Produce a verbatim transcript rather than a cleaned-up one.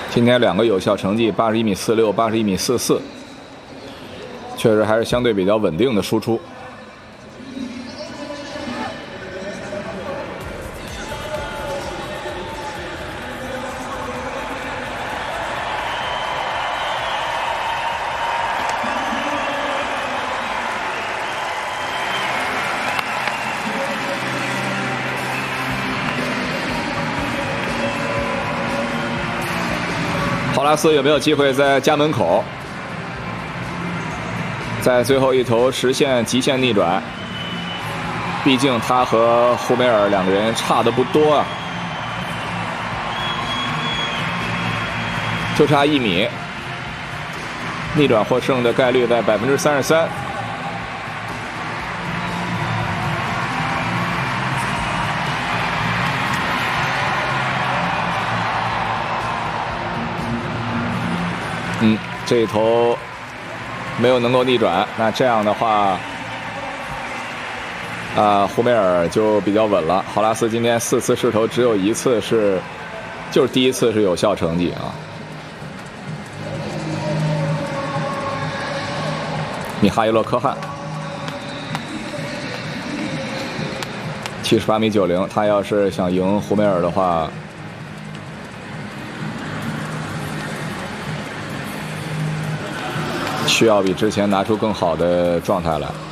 今天两个有效成绩，八十一米四六，八十一米四四，确实还是相对比较稳定的输出。豪拉斯有没有机会在家门口，在最后一投实现极限逆转？毕竟他和胡梅尔两个人差的不多啊，就差一米，逆转获胜的概率在百分之三十三。嗯，这一投没有能够逆转，那这样的话，啊、呃，胡梅尔就比较稳了。豪拉斯今天四次试投只有一次是，就是第一次是有效成绩啊。米哈伊洛科汉，七十八米九零，他要是想赢胡梅尔的话。需要比之前拿出更好的状态来。